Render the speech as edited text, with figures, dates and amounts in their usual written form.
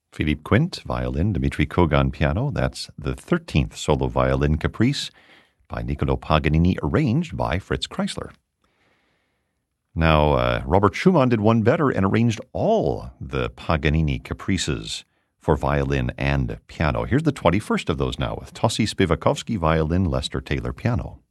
Philippe Quint, violin, Dmitri Kogan, piano. That's the 13th solo violin caprice by Niccolò Paganini, arranged by Fritz Kreisler. Now, Robert Schumann did one better and arranged all the Paganini caprices for violin and piano. Here's the 21st of those now with Tosi Spivakovsky, violin, Lester Taylor, piano.